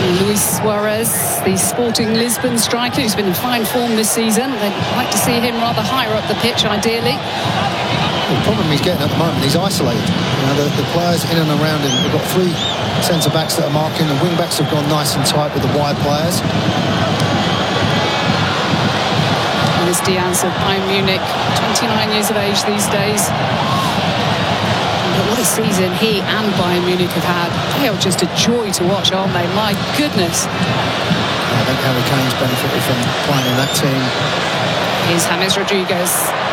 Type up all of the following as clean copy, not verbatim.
Luis Suarez, the Sporting Lisbon striker, who's been in fine form this season. They'd like to see him rather higher up the pitch, ideally. The problem he's getting at the moment, he's isolated. The players in and around him, they've got 3 centre-backs that are marking. The wing-backs have gone nice and tight with the wide players. Luis Diaz of Bayern Munich, 29 years of age these days. But what a season he and Bayern Munich have had. They are just a joy to watch, aren't they? My goodness. I think Harry Kane's benefited from playing in that team. Here's James Rodriguez.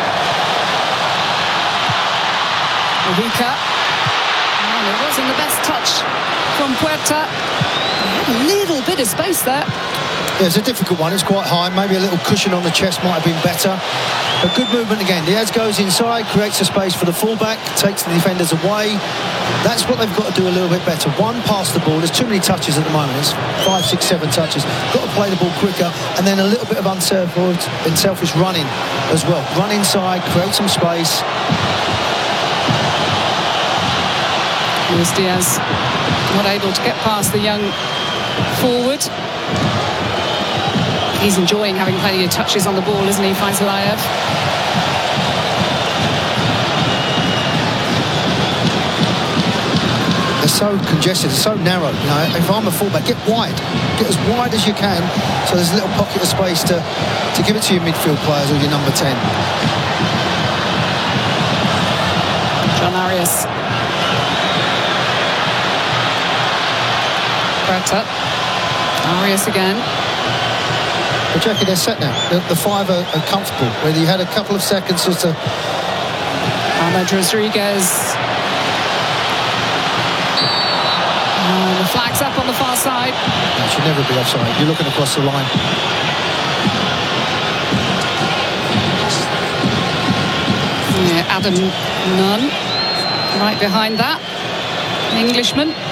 Mujica. And it wasn't the best touch from Puerta. A little bit of space there. Yeah, it's a difficult one. It's quite high. Maybe a little cushion on the chest might have been better. But good movement again. Diaz goes inside, creates a space for the fullback, takes the defenders away. That's what they've got to do a little bit better. One, pass the ball. There's too many touches at the moment. It's 5, 6, 7 touches. Got to play the ball quicker. And then a little bit of unselfish running as well. Run inside, create some space. Luis Diaz not able to get past the young forward. He's enjoying having plenty of touches on the ball, isn't he, Faisallayev? They're so congested, they're so narrow. If I'm a fullback, get wide. Get as wide as you can, so there's a little pocket of space to give it to your midfield players or your number 10. John Arias. Puerta. Arias again. But Jackie, they're set now. The 5 are comfortable. Whether you had a couple of seconds just to... James Rodriguez. The flag's up on the far side. That should never be offside. You're looking across the line. Yeah, Adam Nunn right behind that. Englishman.